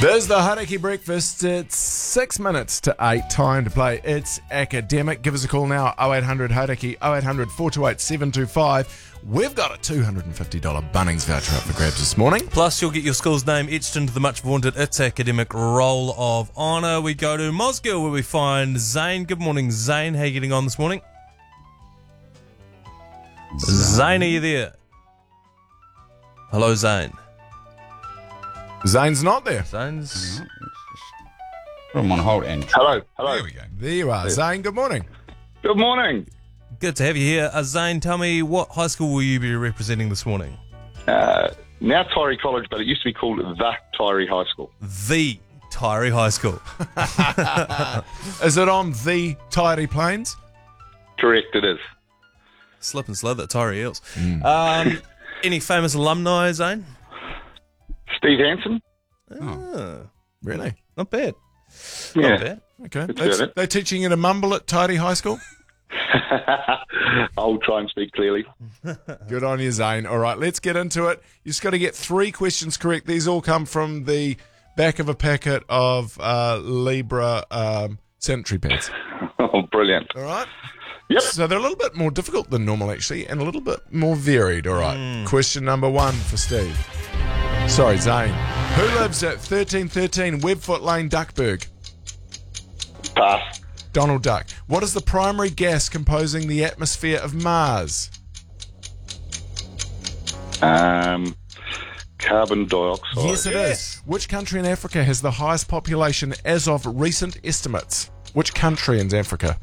There's the Hauraki Breakfast. It's 6 minutes to 8. Time to play It's Academic. Give us a call now, 0800 Hauraki, 0800 428 725. We've got a $250 Bunnings voucher up for grabs this morning. Plus, you'll get your school's name etched into the much-vaunted It's Academic Roll of Honour. We go to Mosgiel, where we find Zane. Good morning, Zane. How are you getting on this morning? Zane, are you there? Hello, Zane. Zane's not there. Zane's... I'm on hold, and Hello. There we go. There you are. Zane, good morning. Good morning. Good to have you here. Zane, tell me, what high school will you be representing this morning? Now Tyree College, but it used to be called the Tyree High School. The Tyree High School. Is it on the Tyree Plains? Correct, it is. Slip and slither, Tyree Eels. Any famous alumni, Zane? Steve Hansen. Really? Not bad. Yeah. Not bad. Okay. Good to hear that. They're teaching you to mumble at Tyree High School? I'll try and speak clearly. Good on you, Zane. All right, let's get into it. You just got to get 3 questions correct. These all come from the back of a packet of Libra sanitary pads. Oh, brilliant. All right? Yep. So they're a little bit more difficult than normal, actually, and a little bit more varied. All right. Question number 1 for Steve. Sorry, Zane. Who lives at 1313 Webfoot Lane, Duckburg? Pass. Donald Duck. What is the primary gas composing the atmosphere of Mars? Carbon dioxide. Yes, it is. Which country in Africa has the highest population as of recent estimates? Which country in Africa?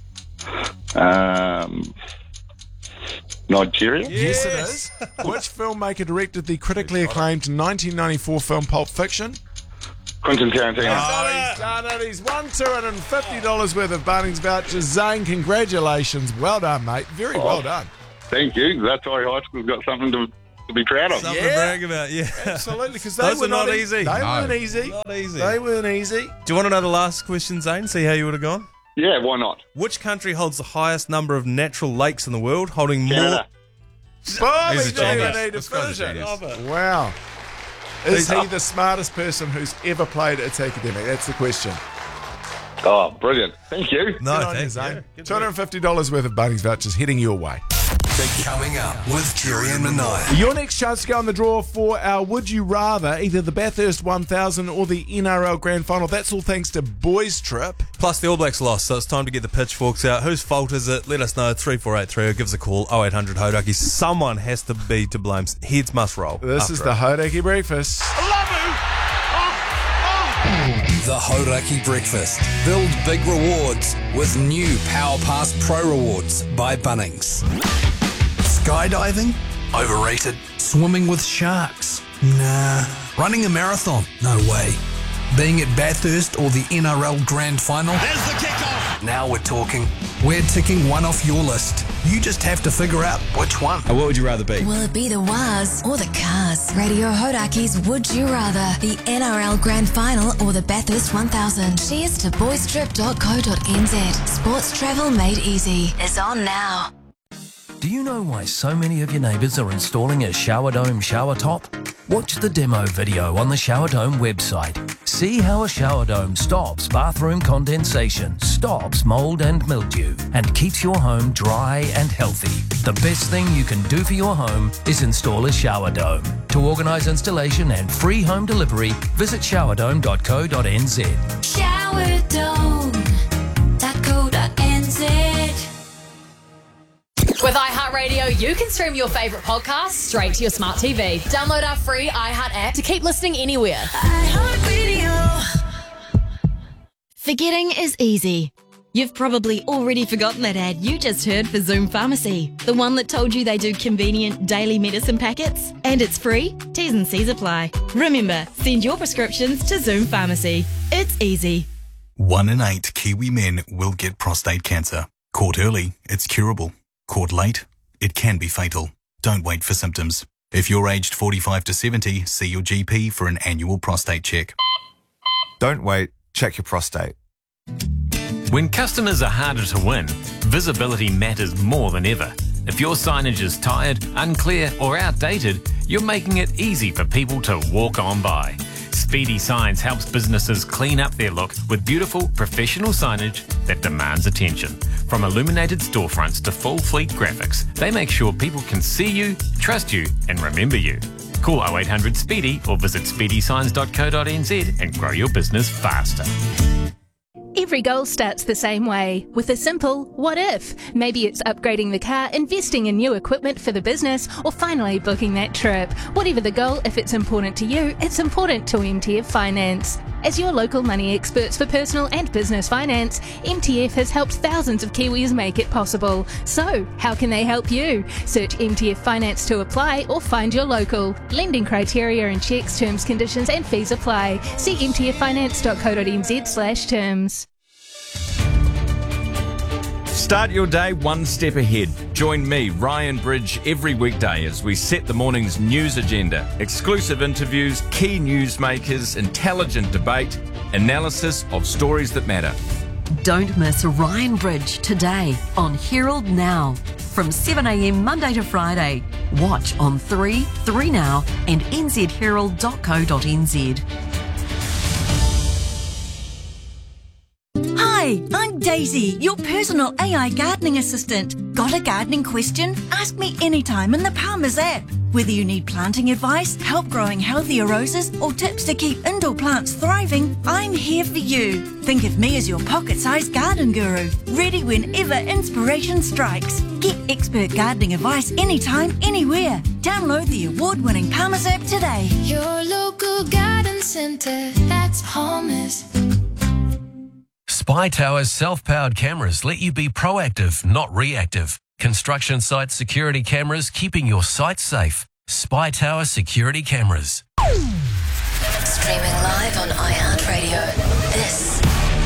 Nigeria. Yes, it is. Which filmmaker directed the critically acclaimed 1994 film Pulp Fiction? Quentin Tarantino. Oh, he's done it. He's won $250 worth of Bunnings vouchers. Zane, congratulations. Well done, mate. Very well done. Thank you. That Tyree High School's got something to be proud of. Something to brag about, yeah. Absolutely, because Those were not easy. They No. weren't easy. Not easy. They weren't easy. Do you want to know the last question, Zane? See how you would have gone? Yeah, why not? Which country holds the highest number of natural lakes in the world, holding more... Canada. Boy, He's we a don't even genius. need to Let's go to finish it. genius. Love it. Wow. Is he the smartest person who's ever played It's Academic? That's the question. Oh, brilliant. Thank you. No, Good on you, thanks, Zane. yeah. Good work. $250 worth of Bunnings vouchers heading your way. Coming up with Kiri and Mania. Your next chance to go on the draw for our Would You Rather, either the Bathurst 1000 or the NRL Grand Final. That's all thanks to Boys Trip. Plus, the All Blacks lost, so it's time to get the pitchforks out. Whose fault is it? Let us know, 3483, or give us a call, 0800 Hauraki. Someone has to be to blame. Heads must roll. This is the Hauraki Breakfast. The Hauraki Breakfast. Build big rewards with new Power Pass Pro Rewards by Bunnings. Skydiving? Overrated. Swimming with sharks? Nah. Running a marathon? No way. Being at Bathurst or the NRL Grand Final? There's the kickoff! Now we're talking. We're ticking one off your list. You just have to figure out which one. what would you rather be? Will it be the Waz or the Cars? Radio Hauraki's Would You Rather, the NRL Grand Final or the Bathurst 1000. Cheers to boystrip.co.nz. Sports travel made easy is on now. Do you know why so many of your neighbours are installing a Shower Dome shower top? Watch the demo video on the Shower Dome website. See how a shower dome stops bathroom condensation, stops mould and mildew, and keeps your home dry and healthy. The best thing you can do for your home is install a shower dome. To organise installation and free home delivery, visit showerdome.co.nz. Showerdome.co.nz. With iHeartRadio, you can stream your favourite podcasts straight to your smart TV. Download our free iHeart app to keep listening anywhere. Forgetting is easy. You've probably already forgotten that ad you just heard for Zoom Pharmacy, the one that told you they do convenient daily medicine packets. And it's free. T's and C's apply. Remember, send your prescriptions to Zoom Pharmacy. It's easy. 1 in 8 Kiwi men will get prostate cancer. Caught early, it's curable. Caught late, it can be fatal. Don't wait for symptoms. If you're aged 45 to 70, see your GP for an annual prostate check. Don't wait, check your prostate. When customers are harder to win, visibility matters more than ever. If your signage is tired, unclear or outdated, you're making it easy for people to walk on by. Speedy Signs helps businesses clean up their look with beautiful, professional signage that demands attention. From illuminated storefronts to full fleet graphics, they make sure people can see you, trust you, and remember you. Call 0800 Speedy or visit speedysigns.co.nz and grow your business faster. Every goal starts the same way, with a simple what if. Maybe it's upgrading the car, investing in new equipment for the business, or finally booking that trip. Whatever the goal, if it's important to you, it's important to MTF Finance. As your local money experts for personal and business finance, MTF has helped thousands of Kiwis make it possible. So, how can they help you? Search MTF Finance to apply or find your local. Lending criteria and checks, terms, conditions and fees apply. See mtffinance.co.nz/terms. Start your day one step ahead. Join me, Ryan Bridge, every weekday as we set the morning's news agenda. Exclusive interviews, key newsmakers, intelligent debate, analysis of stories that matter. Don't miss Ryan Bridge today on Herald Now from 7 a.m. Monday to Friday. Watch on 3, 3 Now and nzherald.co.nz. Hi, I'm Daisy, your personal AI gardening assistant. Got a gardening question? Ask me anytime in the Palmer's app. Whether you need planting advice, help growing healthier roses, or tips to keep indoor plants thriving, I'm here for you. Think of me as your pocket-sized garden guru, ready whenever inspiration strikes. Get expert gardening advice anytime, anywhere. Download the award-winning Palmer's app today. Your local garden centre, that's Palmer's. Spy Tower's self-powered cameras let you be proactive, not reactive. Construction site security cameras keeping your site safe. Spy Tower security cameras. Streaming live on iHeartRadio. This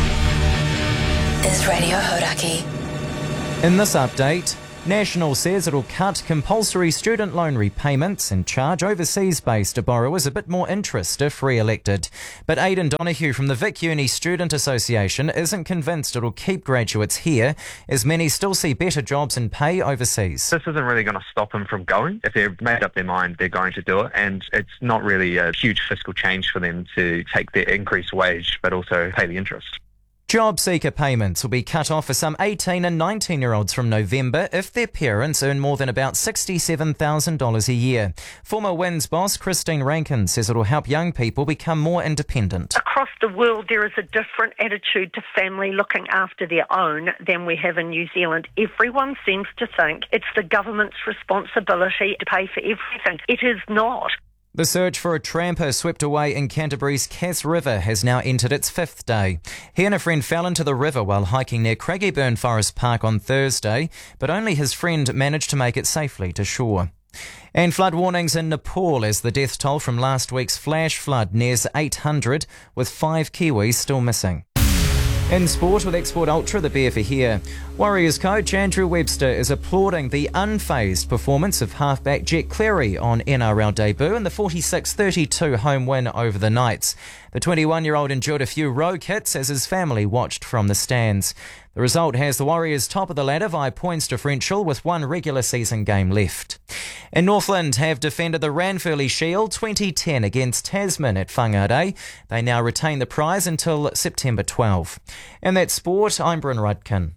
is Radio Hodaki. In this update, National says it'll cut compulsory student loan repayments and charge overseas-based borrowers a bit more interest if re-elected. But Aidan Donoghue from the Vic Uni Student Association isn't convinced it'll keep graduates here, as many still see better jobs and pay overseas. This isn't really going to stop them from going. If they've made up their mind, they're going to do it, and it's not really a huge fiscal change for them to take their increased wage but also pay the interest. Job seeker payments will be cut off for some 18 and 19-year-olds from November if their parents earn more than about $67,000 a year. Former WINS boss Christine Rankin says it'll help young people become more independent. Across the world, there is a different attitude to family looking after their own than we have in New Zealand. Everyone seems to think it's the government's responsibility to pay for everything. It is not. The search for a tramper swept away in Canterbury's Cass River has now entered its 5th day. He and a friend fell into the river while hiking near Craigieburn Forest Park on Thursday, but only his friend managed to make it safely to shore. And flood warnings in Nepal as the death toll from last week's flash flood nears 800, with 5 Kiwis still missing. In sport with Export Ultra, the beer for here. Warriors coach Andrew Webster is applauding the unfazed performance of halfback Jet Cleary on NRL debut and the 46-32 home win over the Knights. The 21-year-old endured a few rogue hits as his family watched from the stands. The result has the Warriors top of the ladder via points differential with 1 regular season game left. And Northland have defended the Ranfurly Shield 2010 against Tasman at Whangarei. They now retain the prize until September 12. And that's sport. I'm Bryn Rudkin.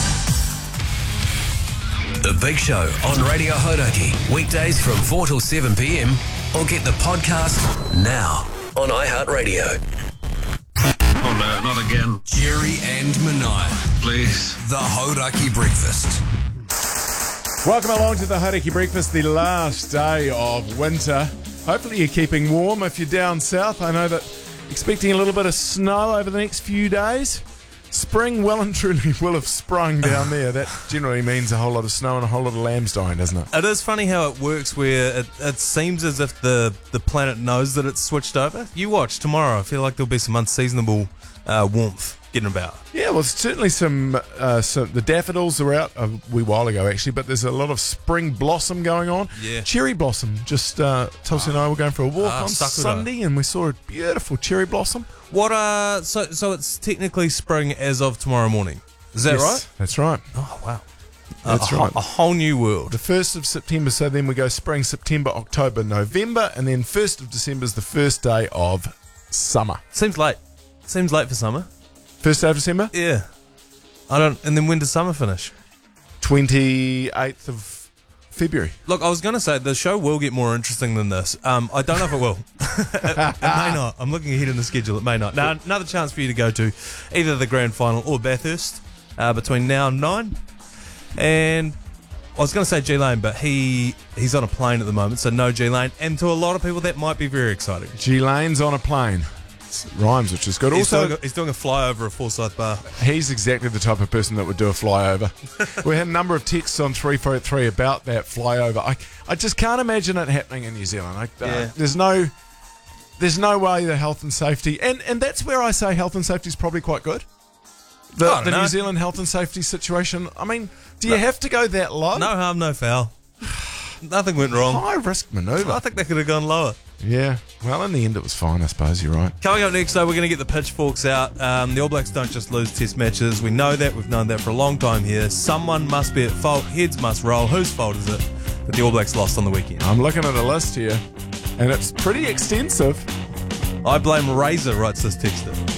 The Big Show on Radio Hodaki. Weekdays from 4 till 7 p.m. Or get the podcast now on iHeartRadio. Oh no, not again. Jerry and Mania. Please. The Hodaki Breakfast. Welcome along to the Hodaki Breakfast, the last day of winter. Hopefully you're keeping warm if you're down south. I know that expecting a little bit of snow over the next few days. Spring well and truly will have sprung down there. That generally means a whole lot of snow and a whole lot of lambs dying, doesn't it? It is funny how it works where it seems as if the planet knows that it's switched over. You watch tomorrow. I feel like there'll be some unseasonable warmth getting about. Yeah, well, certainly some the daffodils are out a wee while ago, actually, but there's a lot of spring blossom going on. Yeah. Cherry blossom. Just Tulsi and I were going for a walk on Sunday and we saw a beautiful cherry blossom. What so it's technically spring as of tomorrow morning. Is that right? That's right. Oh, wow. That's right. A whole new world. The 1st of September, so then we go spring, September, October, November, and then 1st of December is the first day of summer. Seems late. Seems late for summer. 1st day of December? Yeah. And then when does summer finish? 28th of February. Look, I was going to say the show will get more interesting than this. I don't know if it will. It may not. I'm looking ahead in the schedule. It may not. Now, another chance for you to go to either the grand final or Bathurst between now and 9. And I was going to say G-Lane, but he's on a plane at the moment, so no G-Lane. And to a lot of people, that might be very exciting. G-Lane's on a plane. It rhymes, which is good. He's doing a flyover of Forsyth Bar. He's exactly the type of person that would do a flyover. We had a number of texts on 343 about that flyover. I just can't imagine it happening in New Zealand. There's no way the health and safety, and that's where I say health and safety is probably quite good. The New Zealand health and safety situation. I mean, do you have to go that low? No harm, no foul. Nothing went wrong. High risk manoeuvre. I think they could have gone lower. Yeah. Well, in the end, it was fine, I suppose. You're right. Coming up next, though, we're going to get the pitchforks out. The All Blacks don't just lose test matches. We know that. We've known that for a long time here. Someone must be at fault. Heads must roll. Whose fault is it that the All Blacks lost on the weekend? I'm looking at a list here, and it's pretty extensive. I blame Razor, writes this texter.